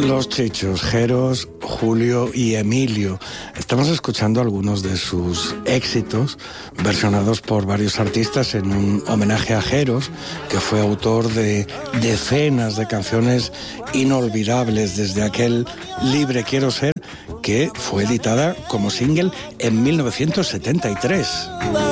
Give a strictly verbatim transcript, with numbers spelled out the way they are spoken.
Los Chichos, Jeros, Julio y Emilio. Estamos escuchando algunos de sus éxitos, versionados por varios artistas en un homenaje a Jeros, que fue autor de decenas de canciones inolvidables, desde aquel Libre Quiero Ser, que fue editada como single en mil novecientos setenta y tres.